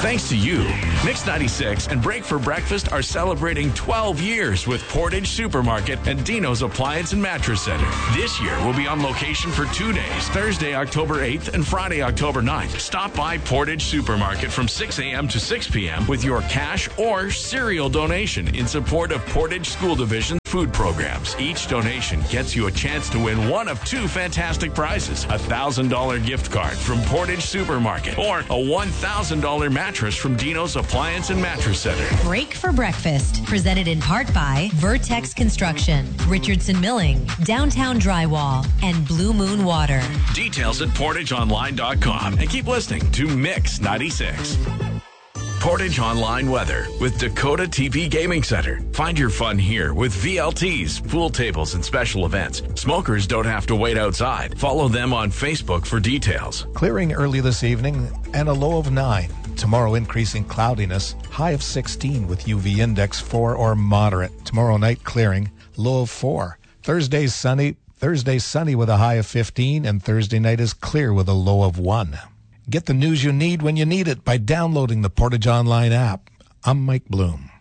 Thanks to you, Mix 96 and Break for Breakfast are celebrating 12 years with Portage Supermarket and Dino's Appliance and Mattress Center. This year, we'll be on location for 2 days, Thursday, October 8th and Friday, October 9th. Stop by Portage Supermarket from 6 a.m. to 6 p.m. with your cash or cereal donation in support of Portage School Division food programs. Each donation gets you a chance to win one of two fantastic prizes: a $1,000 gift card from Portage Supermarket or a $1,000 mattress from Dino's Appliance and Mattress Center. Break for Breakfast, presented in part by Vertex Construction, Richardson Milling, Downtown Drywall, and Blue Moon Water. Details at portageonline.com, and keep listening to Mix 96. Portage Online Weather with Dakota TV Gaming Center. Find your fun here with VLTs, pool tables, and special events. Smokers don't have to wait outside. Follow them on Facebook for details. Clearing early this evening and a low of 9. Tomorrow increasing cloudiness, high of 16 with UV index 4 or moderate. Tomorrow night clearing, low of 4. Thursday sunny with a high of 15, and Thursday night is clear with a low of 1. Get the news you need when you need it by downloading the Portage Online app. I'm Mike Bloom.